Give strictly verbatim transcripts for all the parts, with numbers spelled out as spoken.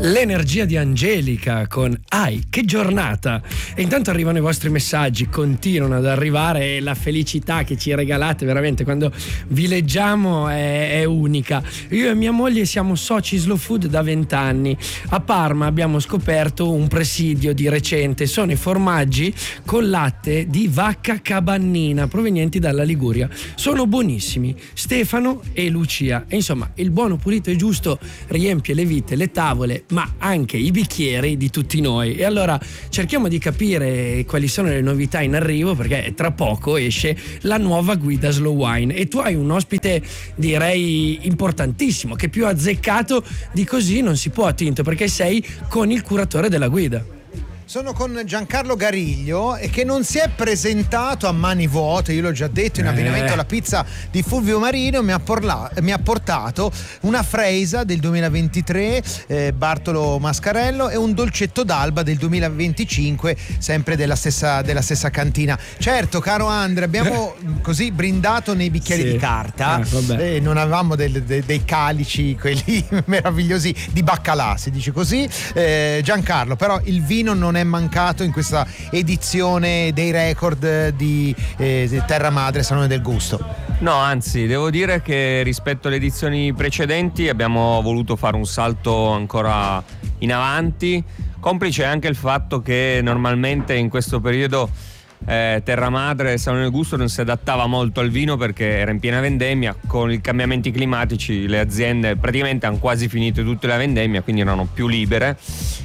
L'energia di Angelica con Ai, che giornata! E intanto arrivano i vostri messaggi, continuano ad arrivare, e la felicità che ci regalate veramente quando vi leggiamo è, è unica. Io e mia moglie siamo soci Slow Food da vent'anni. A Parma abbiamo scoperto un presidio di recente, sono i formaggi con latte di vacca cabannina provenienti dalla Liguria. Sono buonissimi, Stefano e Lucia. E insomma, il buono, pulito e giusto riempie le vite, le tavole, ma anche i bicchieri di tutti noi. E allora cerchiamo di capire quali sono le novità in arrivo, perché tra poco esce la nuova guida Slow Wine e tu hai un ospite, direi, importantissimo, che più azzeccato di così non si può, Tinto, perché sei con il curatore della guida. Sono con Giancarlo Gariglio e che non si è presentato a mani vuote, io l'ho già detto in abbinamento alla pizza di Fulvio Marino. Mi ha, porla, mi ha portato una Freisa del duemilaventitré, eh, Bartolo Mascarello, e un dolcetto d'alba del duemilaventicinque, sempre della stessa, della stessa cantina. Certo, caro Andre, abbiamo così brindato nei bicchieri sì. di carta, eh, non avevamo del, de, dei calici, quelli meravigliosi di baccalà, si dice così. eh, Giancarlo, però il vino non è mancato in questa edizione dei record di eh, Terra Madre Salone del Gusto. No, anzi, devo dire che rispetto alle edizioni precedenti abbiamo voluto fare un salto ancora in avanti, complice anche il fatto che normalmente in questo periodo eh, Terra Madre Salone del Gusto non si adattava molto al vino perché era in piena vendemmia. Con i cambiamenti climatici le aziende praticamente hanno quasi finito tutta la vendemmia, quindi erano più libere,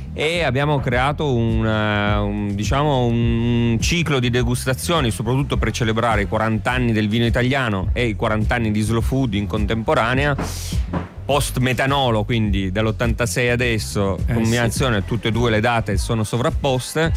e abbiamo creato un, un, diciamo un ciclo di degustazioni, soprattutto per celebrare i quaranta anni del vino italiano e i quaranta anni di Slow Food in contemporanea, post metanolo, quindi dall'ottantasei adesso, eh, combinazione, sì. Tutte e due le date sono sovrapposte,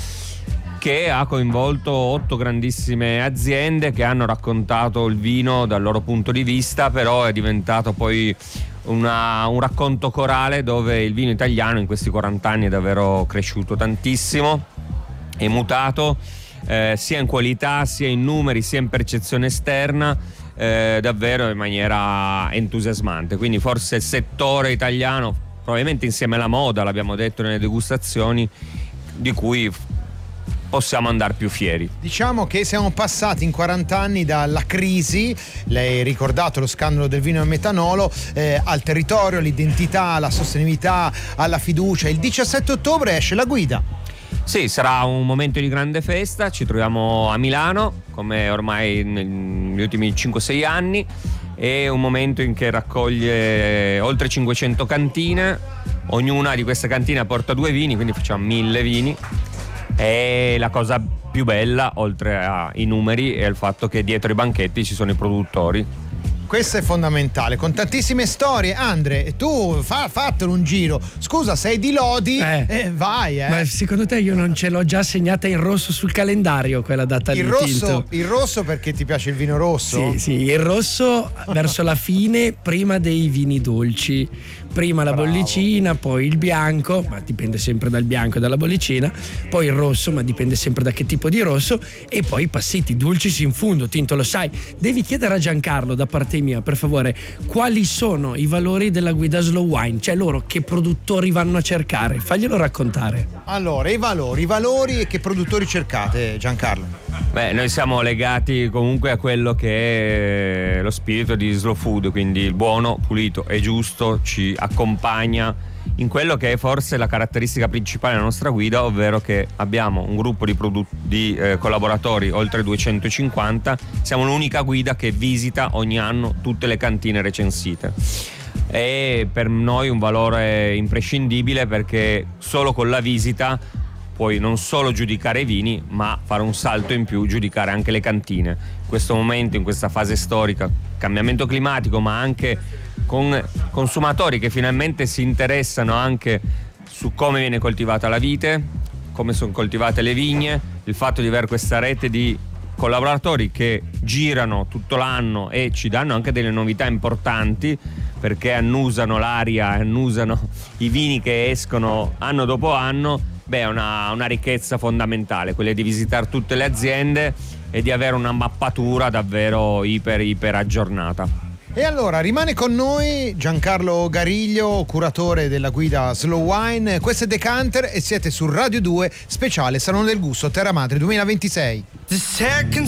che ha coinvolto otto grandissime aziende che hanno raccontato il vino dal loro punto di vista, però è diventato poi Una, un racconto corale dove il vino italiano in questi quaranta anni è davvero cresciuto tantissimo, è mutato eh, sia in qualità, sia in numeri, sia in percezione esterna, eh, davvero in maniera entusiasmante. Quindi forse il settore italiano, probabilmente insieme alla moda, l'abbiamo detto nelle degustazioni, di cui possiamo andare più fieri. Diciamo che siamo passati in quaranta anni dalla crisi, lei ha ricordato lo scandalo del vino al metanolo, eh, al territorio, all'identità, alla sostenibilità, alla fiducia. Il diciassette ottobre esce la guida. Sì, sarà un momento di grande festa, ci troviamo a Milano come ormai negli ultimi cinque sei anni, è un momento in che raccoglie oltre cinquecento cantine, ognuna di queste cantine porta due vini, quindi facciamo mille vini. E la cosa più bella, oltre ai numeri, è il fatto che dietro i banchetti ci sono i produttori. Questo è fondamentale, con tantissime storie. Andre, tu fa, fatelo un giro. Scusa, sei di Lodi, eh. Eh, vai eh. Ma secondo te io non ce l'ho già segnata in rosso sul calendario quella data il lì, rosso, Tinto? Il rosso perché ti piace il vino rosso? Sì, sì, il rosso verso la fine, prima dei vini dolci. Prima la Bravo. bollicina, poi il bianco, ma dipende sempre dal bianco e dalla bollicina, poi il rosso, ma dipende sempre da che tipo di rosso, e poi i passiti dulcis in fondo. Tinto, lo sai, devi chiedere a Giancarlo, da parte mia, per favore, quali sono i valori della guida Slow Wine, cioè loro che produttori vanno a cercare, faglielo raccontare. Allora, i valori, i valori e che produttori cercate, Giancarlo? Beh, noi siamo legati comunque a quello che è lo spirito di Slow Food, quindi il buono, pulito e giusto ci accompagna in quello che è forse la caratteristica principale della nostra guida, ovvero che abbiamo un gruppo di, produ- di eh, collaboratori oltre duecentocinquanta, siamo l'unica guida che visita ogni anno tutte le cantine recensite. È per noi un valore imprescindibile, perché solo con la visita puoi non solo giudicare i vini, ma fare un salto in più, giudicare anche le cantine. In questo momento, in questa fase storica, cambiamento climatico, ma anche con consumatori che finalmente si interessano anche su come viene coltivata la vite, come sono coltivate le vigne, il fatto di avere questa rete di collaboratori che girano tutto l'anno e ci danno anche delle novità importanti, perché annusano l'aria, annusano i vini che escono anno dopo anno. Beh, è una, una ricchezza fondamentale, quella di visitare tutte le aziende e di avere una mappatura davvero iper iper aggiornata. E allora rimane con noi Giancarlo Gariglio, curatore della guida Slow Wine. Questo è Decanter e siete su Radio due, speciale Salone del Gusto Terra Madre duemilaventisei.